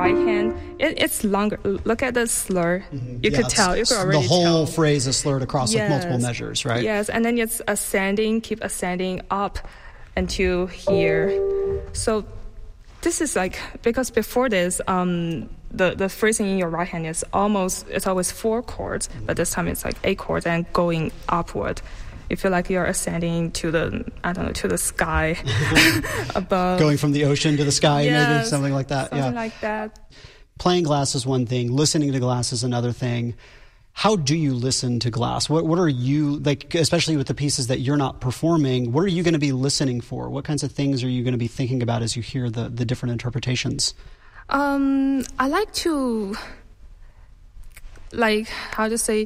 right hand, it's longer. Look at the slur. You could tell. You could already the whole tell. phrase is slurred across with multiple measures, right? Yes, and then it's ascending, keep ascending up until here. So this is like, because before this, the phrasing in your right hand is it's always 4 chords, but this time it's like 8 chords and going upward. You feel like you're ascending to the sky above. Going from the ocean to the sky, yes, maybe, something like that. Something like that. Playing glass is one thing. Listening to glass is another thing. How do you listen to glass? What are you, like, especially with the pieces that you're not performing, what are you going to be listening for? What kinds of things are you going to be thinking about as you hear the different interpretations? I like to, like, how to say,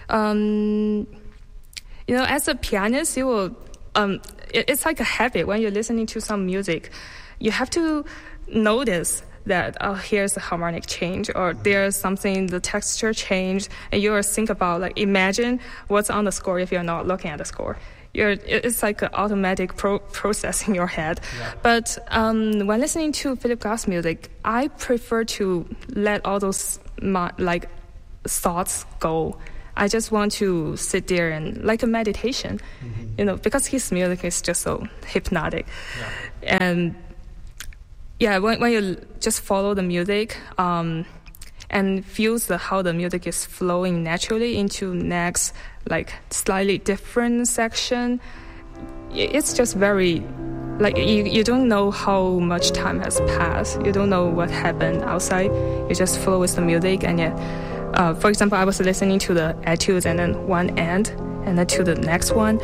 as a pianist, you will, it's like a habit when you're listening to some music. You have to notice that, here's the harmonic change, or there's something, the texture changed, and you'll think about, like, imagine what's on the score if you're not looking at the score. It's like an automatic process in your head. Yeah. But when listening to Philip Glass music, I prefer to let all those thoughts go. I just want to sit there and, like a meditation, because his music is just so hypnotic. Yeah. And when you just follow the music and feels how the music is flowing naturally into next, like, slightly different section, it's just very, like, you don't know how much time has passed. You don't know what happened outside. You just flow with the music, and for example, I was listening to the etudes and then one end and then to the next one.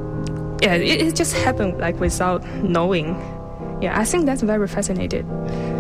Yeah, it just happened, like, without knowing. Yeah, I think that's very fascinating.